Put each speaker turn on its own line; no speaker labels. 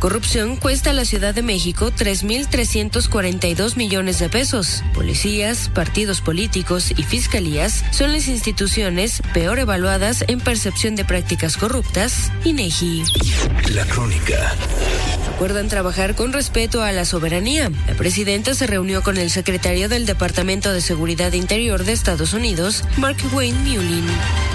corrupción cuesta a la Ciudad de México 3.342 millones de pesos. Policías, partidos políticos y fiscalías son las instituciones peor evaluadas en percepción de prácticas corruptas, INEGI.
La Crónica.
Acuerdan trabajar con respeto a la soberanía. La presidenta se reunió con el secretario del Departamento de Seguridad Interior de Estados Unidos, Mark Wayne Mullin.